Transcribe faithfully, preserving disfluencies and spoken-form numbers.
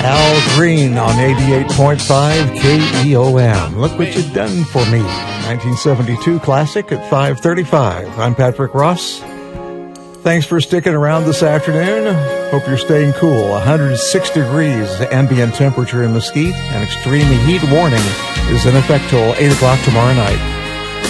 Al Green on eighty-eight point five K E O M. Look what you've done for me. nineteen seventy-two classic at five thirty-five. I'm Patrick Ross. Thanks for sticking around this afternoon. Hope you're staying cool. one hundred six degrees ambient temperature in Mesquite. An extreme heat warning is in effect till eight o'clock tomorrow night.